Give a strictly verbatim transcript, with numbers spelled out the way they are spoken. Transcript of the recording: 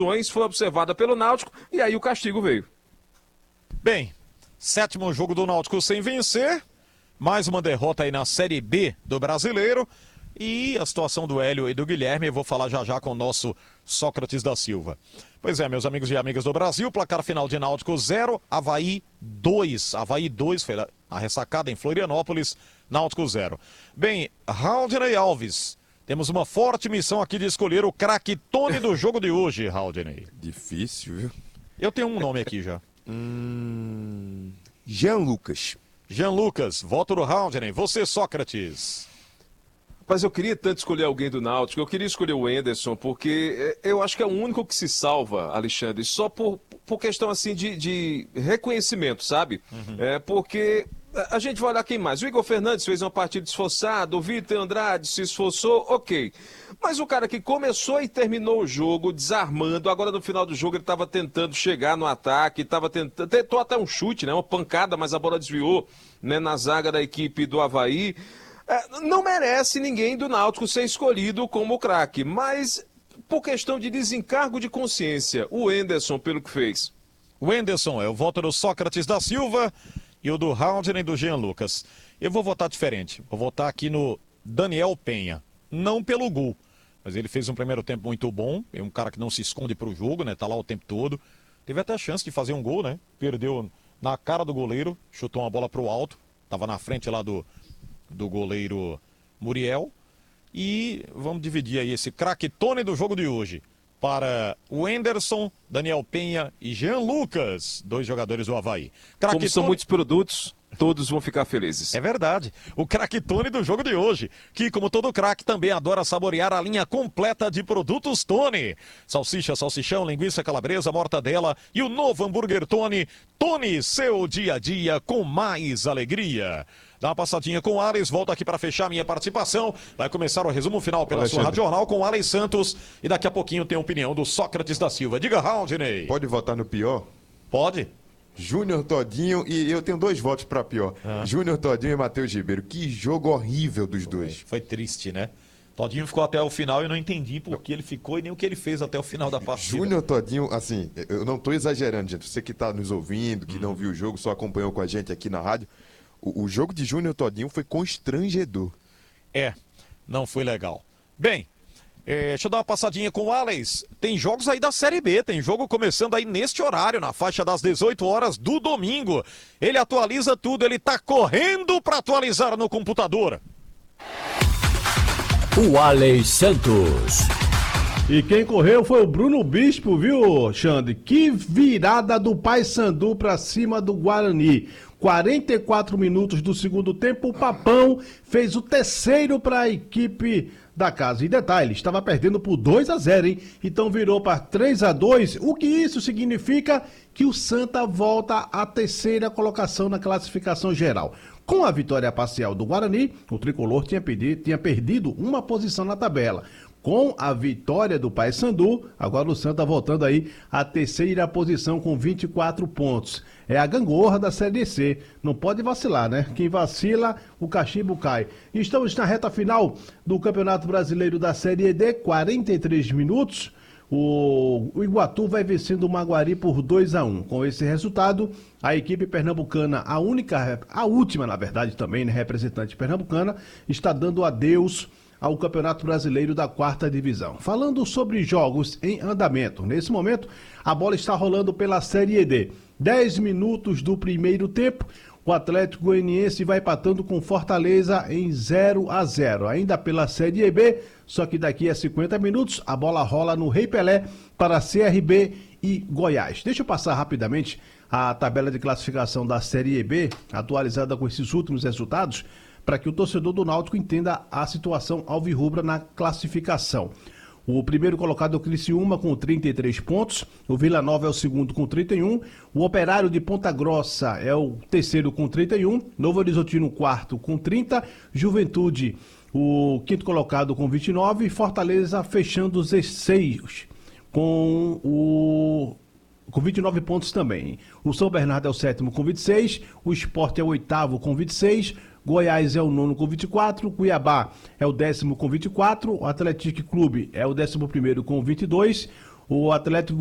foi observada pelo Náutico e aí o castigo veio. Bem, sétimo jogo do Náutico sem vencer, mais uma derrota aí na Série B do Brasileiro e a situação do Hélio e do Guilherme, eu vou falar já já com o nosso Sócrates da Silva. Pois é, meus amigos e amigas do Brasil, placar final de Náutico zero, Avaí dois. Avaí dois, foi a ressacada em Florianópolis, Náutico zero. Bem, Haldney Alves, temos uma forte missão aqui de escolher o craque Tony do jogo de hoje, Haldney. Difícil, viu? Eu tenho um nome aqui já. Hum... Jean Lucas. Jean Lucas, voto do Haldney. Você, Sócrates. Mas eu queria tanto escolher alguém do Náutico, eu queria escolher o Enderson, porque eu acho que é o único que se salva, Alexandre, só por, por questão assim de, de reconhecimento, sabe? Uhum. É porque a gente vai olhar quem mais. O Igor Fernandes fez uma partida esforçada, o Vitor Andrade se esforçou, ok. Mas o cara que começou e terminou o jogo desarmando, agora no final do jogo ele estava tentando chegar no ataque, estava tentando, tentou até um chute, né? Uma pancada, mas a bola desviou, né, na zaga da equipe do Avaí. Não merece ninguém do Náutico ser escolhido como craque, mas por questão de desencargo de consciência, o Enderson pelo que fez. O Enderson é o voto do Sócrates da Silva e o do Haldney do Jean Lucas. Eu vou votar diferente, vou votar aqui no Daniel Penha, não pelo gol, mas ele fez um primeiro tempo muito bom, é um cara que não se esconde pro jogo, né, tá lá o tempo todo, teve até a chance de fazer um gol, né, perdeu na cara do goleiro, chutou uma bola pro alto, tava na frente lá do... do goleiro Muriel. E vamos dividir aí esse craque Tony do jogo de hoje para o Enderson, Daniel Penha e Jean Lucas, dois jogadores do Avaí. Craque Como são Tony... muitos produtos, todos vão ficar felizes. É verdade. O craque Tony do jogo de hoje, que como todo craque também adora saborear a linha completa de produtos Tony. Salsicha, salsichão, linguiça calabresa, mortadela e o novo hambúrguer Tony. Tony, seu dia a dia com mais alegria. Dá uma passadinha com o Alex, volto aqui para fechar minha participação. Vai começar o resumo final pela Alexandre. Sua Rádio Jornal com o Alex Santos. E daqui a pouquinho tem a opinião do Sócrates da Silva. Diga, Haldney. Pode votar no pior? Pode. Júnior Todinho, e eu tenho dois votos para pior. Ah. Júnior Todinho e Matheus Ribeiro. Que jogo horrível dos dois. Foi, foi triste, né? Todinho ficou até o final e eu não entendi por que ele ficou e nem o que ele fez até o final da partida. Júnior Todinho, assim, eu não estou exagerando, gente. Você que está nos ouvindo, que hum. não viu o jogo, só acompanhou com a gente aqui na rádio. O, o jogo de Júnior Todinho foi constrangedor. É, não foi legal. Bem, é, deixa eu dar uma passadinha com o Alex. Tem jogos aí da Série B, tem jogo começando aí neste horário, na faixa das dezoito horas do domingo. Ele atualiza tudo, ele tá correndo para atualizar no computador. O Alex Santos. E quem correu foi o Bruno Bispo, viu, Xande? Que virada do Paysandu para cima do Guarani. quarenta e quatro minutos do segundo tempo, o Papão fez o terceiro para a equipe da casa. E detalhe, estava perdendo por dois a zero, hein? Então virou para três a dois. O que isso significa? Que o Santa volta à terceira colocação na classificação geral. Com a vitória parcial do Guarani, o tricolor tinha perdido, tinha perdido uma posição na tabela. Com a vitória do Paysandu, agora o Santa voltando aí à terceira posição com vinte e quatro pontos. É a gangorra da Série C. Não pode vacilar, né? Quem vacila, o cachimbo cai. Estamos na reta final do Campeonato Brasileiro da Série D, quarenta e três minutos. O, o Iguatu vai vencendo o Maguari por dois a um. Com esse resultado, a equipe pernambucana, a única, a última, na verdade, também, né, representante pernambucana, está dando adeus ao Campeonato Brasileiro da quarta Divisão. Falando sobre jogos em andamento, nesse momento a bola está rolando pela Série D. dez minutos do primeiro tempo, o Atlético Goianiense vai empatando com Fortaleza em zero a zero. Ainda pela Série B, só que daqui a cinquenta minutos a bola rola no Rei Pelé para C R B e Goiás. Deixa eu passar rapidamente a tabela de classificação da Série B, atualizada com esses últimos resultados, para que o torcedor do Náutico entenda a situação alvirrubra na classificação. O primeiro colocado é o Criciúma com trinta e três pontos, o Vila Nova é o segundo com trinta e um, o Operário de Ponta Grossa é o terceiro com trinta e um, Novo Horizontino quarto com trinta, Juventude o quinto colocado com vinte e nove, Fortaleza fechando os seis com o... com vinte e nove pontos também. O São Bernardo é o sétimo com vinte e seis, o Sport é o oitavo com vinte e seis, Goiás é o nono com vinte e quatro, Cuiabá é o décimo com vinte e quatro, o Atlético Clube é o décimo primeiro com vinte e dois, O Atlético